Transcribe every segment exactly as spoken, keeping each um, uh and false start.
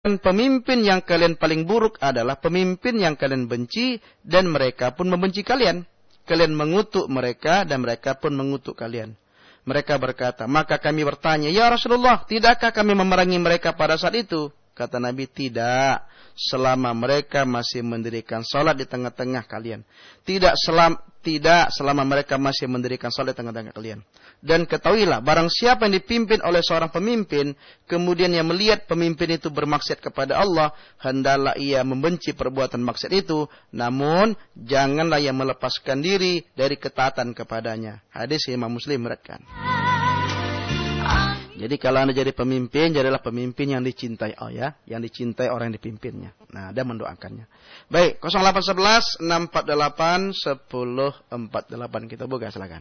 pemimpin yang kalian paling buruk adalah pemimpin yang kalian benci dan mereka pun membenci kalian. Kalian mengutuk mereka dan mereka pun mengutuk kalian. Mereka berkata, maka kami bertanya, ya Rasulullah, tidakkah kami memerangi mereka pada saat itu? Kata Nabi, tidak. Selama mereka masih mendirikan salat di tengah-tengah kalian. Tidak selama, tidak selama mereka masih mendirikan salat di tengah-tengah kalian. Dan ketahuilah, barang siapa yang dipimpin oleh seorang pemimpin, kemudian yang melihat pemimpin itu bermaksiat kepada Allah, hendaklah ia membenci perbuatan maksiat itu, namun janganlah ia melepaskan diri dari ketaatan kepadanya. Hadis Imam Muslim meriwayatkan. Jadi kalau Anda jadi pemimpin, jadilah pemimpin yang dicintai Allah, yang dicintai orang yang dipimpinnya. Nah, dan mendoakannya. Baik, nol delapan satu satu enam empat delapan satu nol empat delapan kita buka silakan.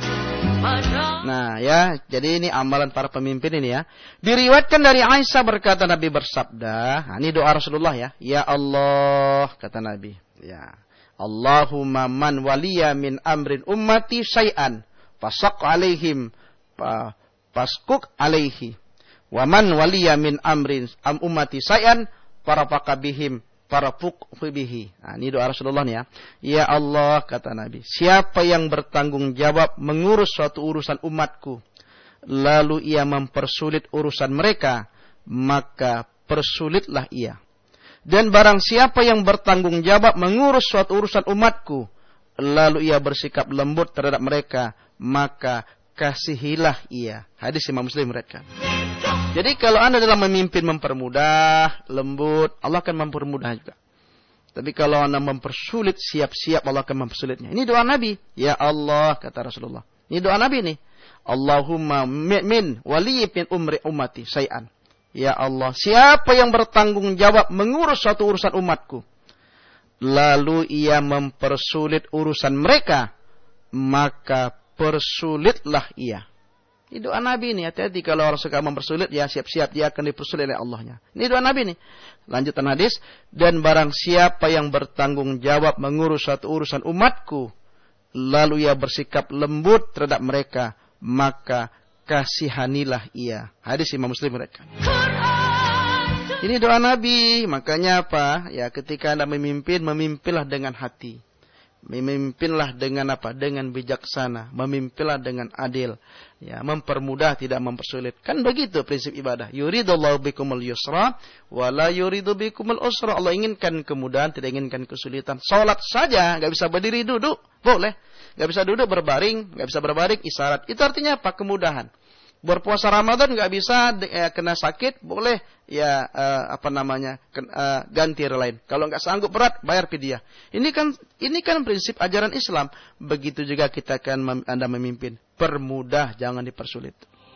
Nah, ya, jadi ini amalan para pemimpin ini ya. Diriwayatkan dari Aisyah berkata Nabi bersabda, nah, ini doa Rasulullah ya. Ya Allah, kata Nabi, ya. Allahumma man waliya min amrin ummati syai'an fasaq alaihim fa Faskuk alaihi. Wa man waliya min amrin am ummati sayan farafaka bihim farafuk bihi. Nah, ini doa Rasulullah nih ya. Ya Allah, kata Nabi, siapa yang bertanggung jawab mengurus suatu urusan umatku, lalu ia mempersulit urusan mereka, maka persulitlah ia. Dan barang siapa yang bertanggung jawab mengurus suatu urusan umatku, lalu ia bersikap lembut terhadap mereka, maka kasihilah ia. Hadis Imam Muslim meriwayatkan. Jadi kalau Anda dalam memimpin mempermudah, lembut, Allah akan mempermudah juga. Tapi kalau Anda mempersulit, siap-siap Allah akan mempersulitnya. Ini doa Nabi. Ya Allah, kata Rasulullah. Ini doa Nabi nih. Allahumma min wali min umri ummati syai'an. Ya Allah, siapa yang bertanggung jawab mengurus suatu urusan umatku, lalu ia mempersulit urusan mereka, maka persulitlah ia. Ini doa Nabi ini. Hati-hati kalau orang suka mempersulit, ya siap-siap dia akan dipersulit oleh Allahnya. Ini doa Nabi ini. Lanjutan hadis. Dan barang siapa yang bertanggung jawab mengurus suatu urusan umatku, lalu ia bersikap lembut terhadap mereka, maka kasihanilah ia. Hadis Imam Muslim meriwayatkan. Ini doa Nabi. Makanya apa? Ya, ketika Anda memimpin, memimpinlah dengan hati. Memimpinlah dengan apa? Dengan bijaksana. Memimpinlah dengan adil. Ya, mempermudah, tidak mempersulit. Kan begitu prinsip ibadah. Yuridullahu bikumul yusra wa la yuridu bikumul usra. Allah inginkan kemudahan, tidak inginkan kesulitan. Salat saja, enggak bisa berdiri duduk, boleh. Enggak bisa duduk berbaring, enggak bisa berbaring isyarat. Itu artinya apa? Kemudahan. Berpuasa Ramadan nggak bisa eh, kena sakit, boleh ya eh, apa namanya ken, eh, ganti hari lain. Kalau nggak sanggup berat, bayar fidyah. Ini kan ini kan prinsip ajaran Islam. Begitu juga kita akan mem, Anda memimpin, permudah, jangan dipersulit.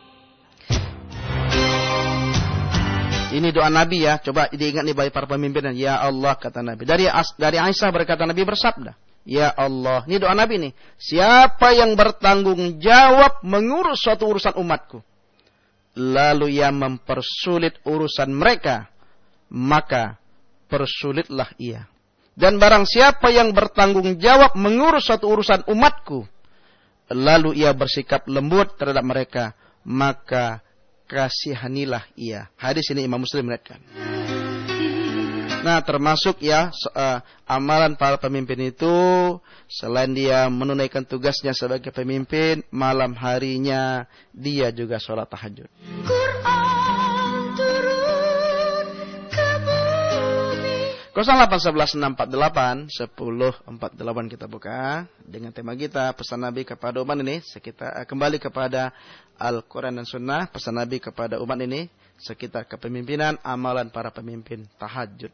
Ini doa Nabi ya. Coba diingat nih bagi para pemimpin. Ya Allah, kata Nabi. Dari dari Aisyah berkata Nabi bersabda. Ya Allah, ini doa Nabi nih. Siapa yang bertanggung jawab mengurus suatu urusan umatku, lalu ia mempersulit urusan mereka, maka persulitlah ia. Dan barang siapa yang bertanggung jawab mengurus suatu urusan umatku, lalu ia bersikap lembut terhadap mereka, maka kasihanilah ia. Hadis ini Imam Muslim meriwayatkan. Nah, termasuk ya uh, amalan para pemimpin itu, selain dia menunaikan tugasnya sebagai pemimpin, malam harinya dia juga sholat tahajud. Quran turun ke bumi. nol delapan satu satu enam empat delapan satu nol empat delapan kita buka dengan tema kita pesan Nabi kepada umat ini. Kita uh, kembali kepada Al-Quran dan Sunnah, pesan Nabi kepada umat ini sekitar kepemimpinan, amalan para pemimpin, tahajud.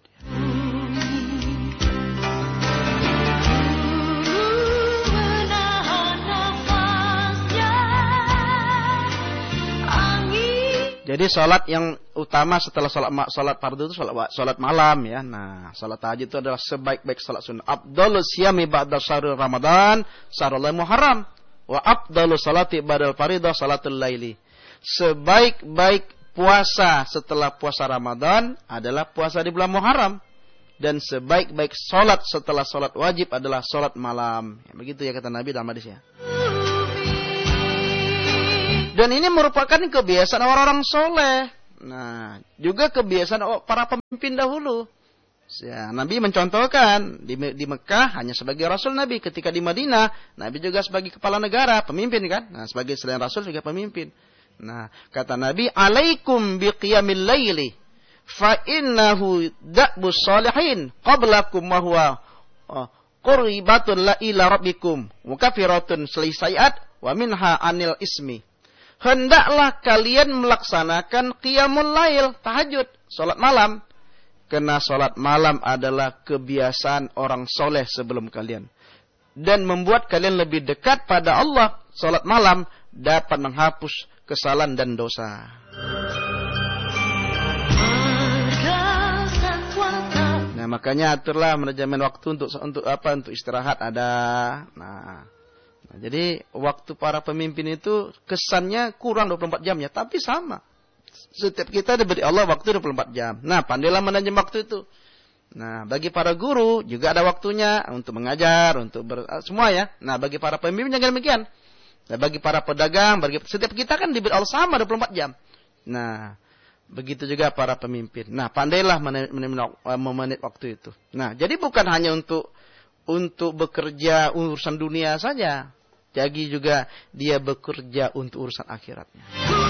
Jadi sholat yang utama setelah sholat sholat fardu itu sholat, sholat malam ya. Nah, sholat tahajud itu adalah sebaik-baik sholat sunnah. Afdhalus siyami ba'da syahrul Ramadan, syahrul Muharram. Wa afdhalus sholati ba'dal faridah sholatul laili. Sebaik-baik puasa setelah puasa Ramadan adalah puasa di bulan Muharram. Dan sebaik-baik sholat setelah sholat wajib adalah sholat malam. Ya, begitu ya kata Nabi dalam hadisnya. Dan ini merupakan kebiasaan orang-orang soleh. Nah, juga kebiasaan oh, para pemimpin dahulu. Ya, Nabi mencontohkan di, di Mekah hanya sebagai Rasul Nabi, ketika di Madinah Nabi juga sebagai kepala negara, pemimpin kan? Nah, sebagai selain Rasul juga pemimpin. Nah, kata Nabi, "Alaikum biqiyamil laili, fa innahu da'bus shalihin qablakum wa huwa oh, qurbatun la ila rabbikum wa kafiratun sayiat wa minha anil ismi." Hendaklah kalian melaksanakan qiyamul lail, tahajud, salat malam. Karena salat malam adalah kebiasaan orang soleh sebelum kalian. Dan membuat kalian lebih dekat pada Allah. Salat malam dapat menghapus kesalahan dan dosa. Nah, makanya aturlah manajemen waktu untuk untuk apa? Untuk istirahat ada. Nah, nah jadi waktu para pemimpin itu kesannya kurang dua puluh empat jamnya, tapi sama. Setiap kita diberi Allah waktu dua puluh empat jam. Nah, pandailah manajemen waktu itu. Nah, bagi para guru juga ada waktunya untuk mengajar, untuk ber, semua ya. Nah, bagi para pemimpin juga demikian. Nah, bagi para pedagang, bagi setiap kita kan diberi Allah sama dua puluh empat jam. Nah, begitu juga para pemimpin. Nah, pandailah memanage waktu itu. Nah, jadi bukan hanya untuk untuk bekerja urusan dunia saja. Jadi juga dia bekerja untuk urusan akhiratnya.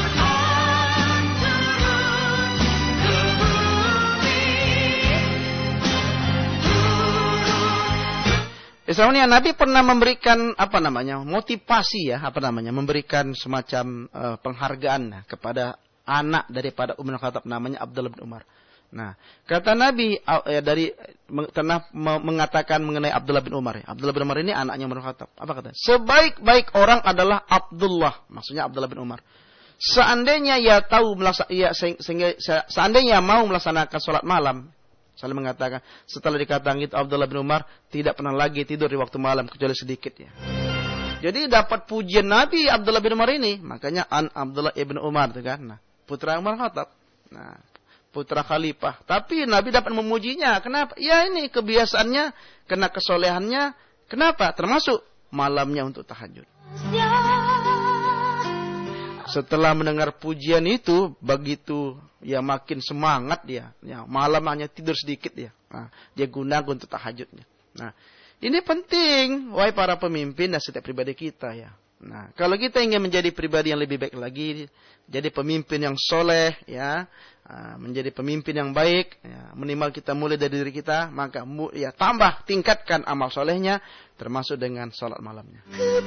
Misalnya Nabi pernah memberikan apa namanya motivasi ya apa namanya memberikan semacam uh, penghargaan nah, kepada anak daripada Umar bin Khattab namanya Abdullah bin Umar. Nah kata Nabi uh, ya, dari pernah mengatakan mengenai Abdullah bin Umar. Ya. Abdullah bin Umar ini anaknya Umar bin Khattab. Apa kata? Sebaik-baik orang adalah Abdullah, maksudnya Abdullah bin Umar. Seandainya ia tahu melaksa, ia, sehingga, seandainya mau melaksanakan sholat malam. Saling mengatakan, setelah dikatakan itu Abdullah bin Umar tidak pernah lagi tidur di waktu malam kecuali sedikit ya. Jadi dapat pujian Nabi Abdullah bin Umar ini, makanya an Abdullah ibn Umar itu kan, nah, putra Umar Khattab, nah, putra khalifah. Tapi Nabi dapat memujinya, kenapa? Ya ini kebiasaannya, kena kesolehannya, kenapa? Termasuk malamnya untuk tahajud. Setelah mendengar pujian itu, begitu ya makin semangat dia. Ya, malam hanya tidur sedikit ya. Nah, dia gunakan untuk tahajudnya. Nah, ini penting, wahai para pemimpin dan setiap pribadi kita ya. Nah, kalau kita ingin menjadi pribadi yang lebih baik lagi, jadi pemimpin yang soleh ya, menjadi pemimpin yang baik, ya, minimal kita mulai dari diri kita, maka ya tambah tingkatkan amal solehnya, termasuk dengan sholat malamnya.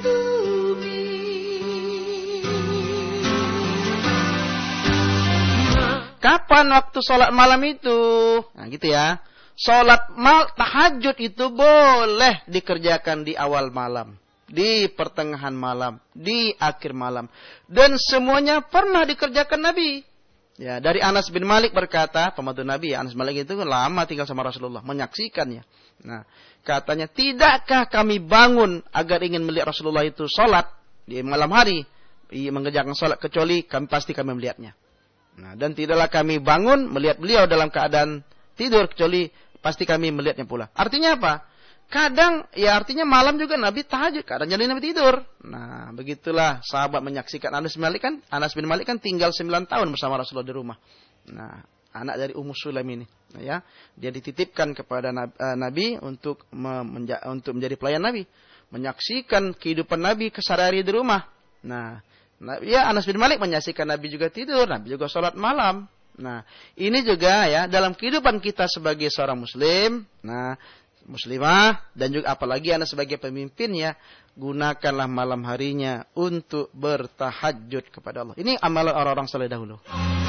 Kapan waktu sholat malam itu? Nah gitu ya. Sholat mal, tahajud itu boleh dikerjakan di awal malam. Di pertengahan malam. Di akhir malam. Dan semuanya pernah dikerjakan Nabi. Ya, dari Anas bin Malik berkata, pembantu Nabi ya, Anas bin Malik itu lama tinggal sama Rasulullah. Menyaksikannya. Nah, katanya, tidakkah kami bangun agar ingin melihat Rasulullah itu sholat di malam hari? Ia mengerjakan sholat kecuali kami pasti kami melihatnya. Nah, dan tidaklah kami bangun melihat beliau dalam keadaan tidur kecuali pasti kami melihatnya pula. Artinya apa? Kadang ya artinya malam juga Nabi tahajud, kadang jadi Nabi tidur. Nah, begitulah sahabat menyaksikan Anas bin Malik kan, Anas bin Malik kan tinggal sembilan tahun bersama Rasulullah di rumah. Nah, anak dari Ummu Sulaim ini, nah, ya. Dia dititipkan kepada Nabi untuk menja- untuk menjadi pelayan Nabi, menyaksikan kehidupan Nabi kesehari-hari di rumah. Nah, Nah, ya Anas bin Malik menyaksikan Nabi juga tidur, Nabi juga sholat malam. Nah, ini juga ya dalam kehidupan kita sebagai seorang Muslim, nah Muslimah dan juga apalagi Anda sebagai pemimpin ya, gunakanlah malam harinya untuk bertahajud kepada Allah. Ini amalan orang-orang saleh dahulu.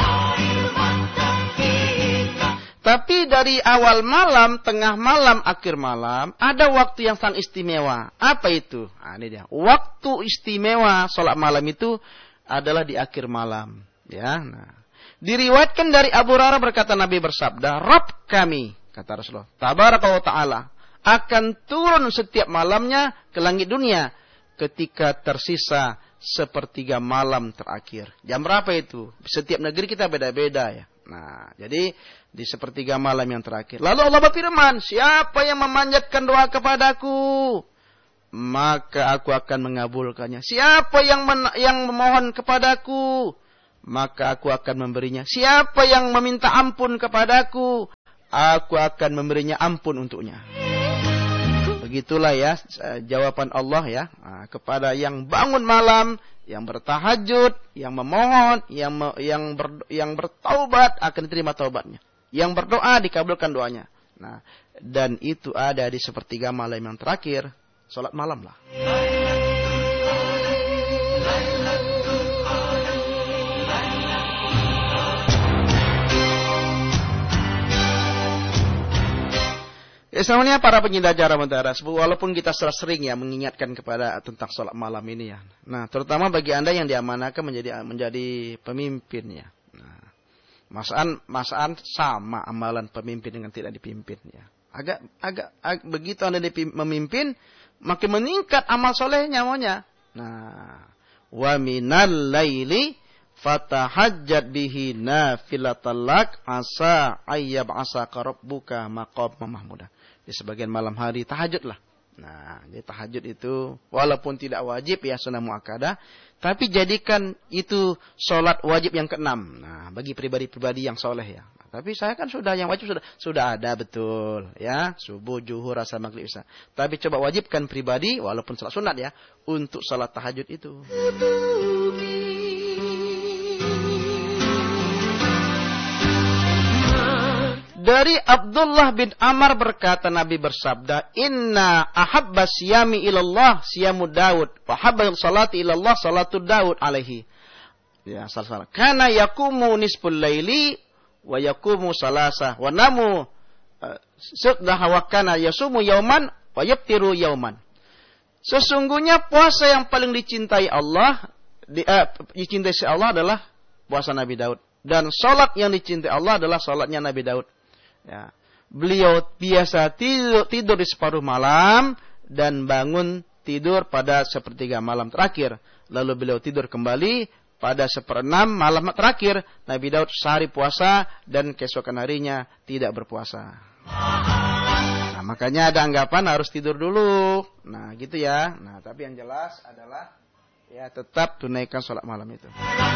Tapi dari awal malam, tengah malam, akhir malam, ada waktu yang sangat istimewa. Apa itu? Nah, ini dia. Waktu istimewa sholat malam itu adalah di akhir malam. Ya, nah. Diriwayatkan dari Abu Hurairah berkata Nabi bersabda, Rabb kami, kata Rasulullah, Tabaraka wa Ta'ala, akan turun setiap malamnya ke langit dunia ketika tersisa sepertiga malam terakhir. Jam berapa itu? Setiap negeri kita beda-beda ya. Nah, jadi di sepertiga malam yang terakhir. Lalu Allah berfirman, siapa yang memanjatkan doa kepadaku, maka aku akan mengabulkannya. Siapa yang men- yang memohon kepadaku, maka aku akan memberinya. Siapa yang meminta ampun kepadaku, aku akan memberinya ampun untuknya. Begitulah ya jawaban Allah ya kepada yang bangun malam, yang bertahajud, yang memohon, yang me, yang ber, yang bertaubat akan diterima taubatnya. Yang berdoa dikabulkan doanya. Nah, dan itu ada di sepertiga malam yang terakhir, salat malam lah. Ya, semuanya para pencinta acara Mutiara, walaupun kita sering ya mengingatkan kepada tentang sholat malam ini ya. Nah, terutama bagi Anda yang diamanahkan menjadi menjadi pemimpin ya. Nah, masaan masaan sama amalan pemimpin dengan tidak dipimpin ya. Agak agak, agak begitu Anda memimpin, makin meningkat amal solehnya maunya. Nah, wa minal laili fatahajjat bihi nafilatan lak asa ayyab asa rabbuka maqam mahmuda. Di sebagian malam hari tahajudlah. Nah, jadi tahajud itu walaupun tidak wajib ya sunnah muakkadah, tapi jadikan itu salat wajib yang keenam. Nah, bagi pribadi-pribadi yang soleh ya. Nah, tapi saya kan sudah yang wajib sudah sudah ada betul ya, subuh, zuhur, asar, maghrib, isya. Tapi coba wajibkan pribadi walaupun salat sunat ya untuk salat tahajud itu. Dari Abdullah bin Amr berkata Nabi bersabda, "Inna ahabba siyami ilallah siyamu Daud, wa habba salati ilallah salatu Daud alaihi." Ya, salah-salah. Kana yakumu nisful laili wa yakumu salasa wa namu suqdah wa kana yasumu yauman wa yaftiru yauman. Sesungguhnya puasa yang paling dicintai Allah, di, uh, dicintai si Allah adalah puasa Nabi Daud, dan salat yang dicintai Allah adalah salatnya Nabi Daud. Ya. Beliau biasa tidur, tidur di separuh malam dan bangun tidur pada sepertiga malam terakhir. Lalu beliau tidur kembali pada seperenam malam terakhir. Nabi Daud sehari puasa dan keesokan harinya tidak berpuasa. Nah, makanya ada anggapan harus tidur dulu. Nah, gitu ya. Nah, tapi yang jelas adalah ya tetap tunaikan sholat malam itu.